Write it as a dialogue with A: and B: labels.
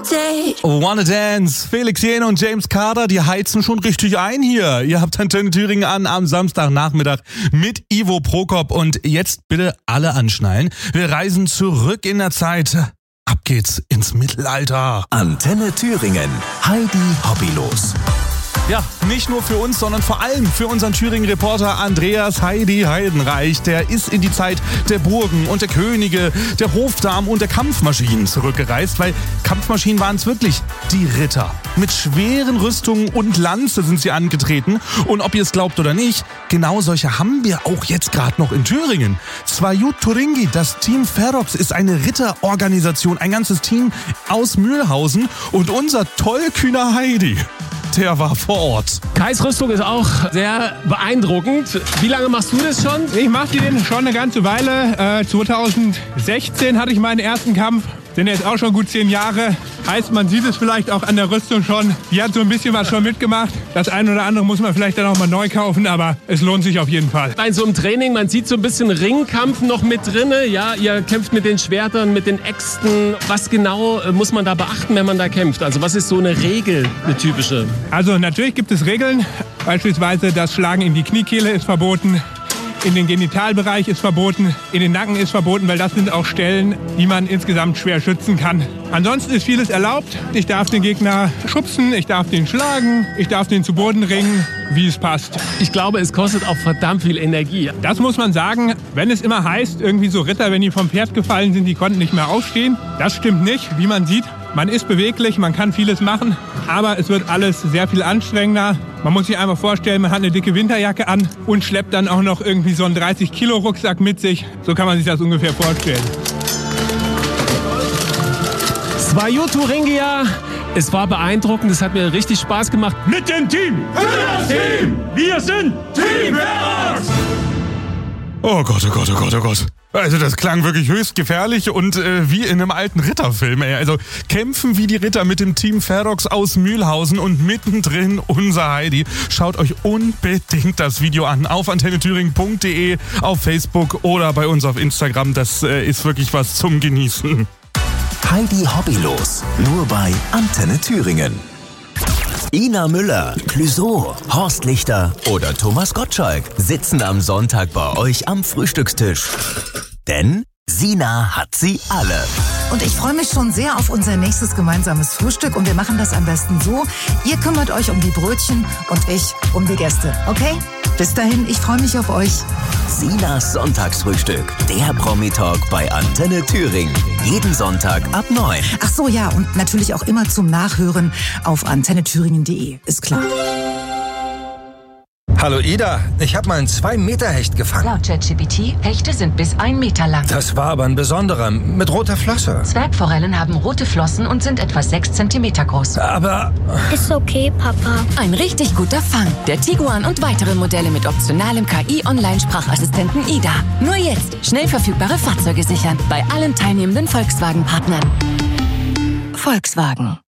A: Wanna Dance, Felix Jähn und James Carter, die heizen schon richtig ein hier. Ihr habt Antenne Thüringen an am Samstagnachmittag mit Ivo Prokop und jetzt bitte alle anschnallen. Wir reisen zurück in der Zeit. Ab geht's ins Mittelalter.
B: Antenne Thüringen, Heidi Hobbylos.
A: Ja, nicht nur für uns, sondern vor allem für unseren Thüringen-Reporter Andreas Heidi Heidenreich. Der ist in die Zeit der Burgen und der Könige, der Hofdamen und der Kampfmaschinen zurückgereist, weil Kampfmaschinen waren es wirklich, die Ritter. Mit schweren Rüstungen und Lanze sind sie angetreten. Und ob ihr es glaubt oder nicht, genau solche haben wir auch jetzt gerade noch in Thüringen. Svajut Turingi, das Team Ferox, ist eine Ritterorganisation, ein ganzes Team aus Mühlhausen. Und unser tollkühner Heidi, der war vor Ort.
C: Kais Rüstung ist auch sehr beeindruckend. Wie lange machst du das schon?
D: Ich mache die schon eine ganze Weile. 2016 hatte ich meinen ersten Kampf. Sind jetzt auch schon gut 10 Jahre. Heißt, man sieht es vielleicht auch an der Rüstung schon. Die hat so ein bisschen was schon mitgemacht. Das eine oder andere muss man vielleicht dann auch mal neu kaufen, aber es lohnt sich auf jeden Fall.
C: Bei so einem Training, man sieht so ein bisschen Ringkampf noch mit drin. Ja, ihr kämpft mit den Schwertern, mit den Äxten. Was genau muss man da beachten, wenn man da kämpft? Also was ist so eine Regel, eine typische?
D: Also natürlich gibt es Regeln. Beispielsweise das Schlagen in die Kniekehle ist verboten. In den Genitalbereich ist verboten, in den Nacken ist verboten, weil das sind auch Stellen, die man insgesamt schwer schützen kann. Ansonsten ist vieles erlaubt. Ich darf den Gegner schubsen, ich darf den schlagen, ich darf den zu Boden ringen, wie es passt.
C: Ich glaube, es kostet auch verdammt viel Energie.
D: Das muss man sagen, wenn es immer heißt, irgendwie so Ritter, wenn die vom Pferd gefallen sind, die konnten nicht mehr aufstehen. Das stimmt nicht, wie man sieht. Man ist beweglich, man kann vieles machen, aber es wird alles sehr viel anstrengender. Man muss sich einfach vorstellen, man hat eine dicke Winterjacke an und schleppt dann auch noch irgendwie so einen 30-Kilo-Rucksack mit sich. So kann man sich das ungefähr vorstellen.
C: Svajut Turingi, es war beeindruckend, es hat mir richtig Spaß gemacht.
E: Mit dem Team! Für das Team! Wir sind Team Ferox!
A: Oh Gott, oh Gott, oh Gott, oh Gott. Also das klang wirklich höchst gefährlich und wie in einem alten Ritterfilm. Also kämpfen wie die Ritter mit dem Team Ferox aus Mühlhausen und mittendrin unser Heidi. Schaut euch unbedingt das Video an auf antennethüringen.de, auf Facebook oder bei uns auf Instagram. Das ist wirklich was zum Genießen.
B: Heidi Hobbylos, nur bei Antenne Thüringen. Ina Müller, Clouseau, Horst Lichter oder Thomas Gottschalk sitzen am Sonntag bei euch am Frühstückstisch. Denn Sina hat sie alle.
F: Und ich freue mich schon sehr auf unser nächstes gemeinsames Frühstück. Und wir machen das am besten so. Ihr kümmert euch um die Brötchen und ich um die Gäste. Okay? Bis dahin, ich freue mich auf euch.
B: Sinas Sonntagsfrühstück, der Promi-Talk bei Antenne Thüringen. Jeden Sonntag ab 9.
F: Ach so, ja. Und natürlich auch immer zum Nachhören auf antennethüringen.de. Ist klar.
G: Hallo Ida, ich habe mal einen 2-Meter-Hecht gefangen.
H: Laut ChatGPT, Hechte sind bis 1 Meter lang.
G: Das war aber ein besonderer, mit roter Flosse.
H: Zwergforellen haben rote Flossen und sind etwa 6 Zentimeter groß.
G: Aber...
I: Ist okay, Papa.
J: Ein richtig guter Fang. Der Tiguan und weitere Modelle mit optionalem KI-Online-Sprachassistenten Ida. Nur jetzt schnell verfügbare Fahrzeuge sichern. Bei allen teilnehmenden Volkswagen-Partnern. Volkswagen.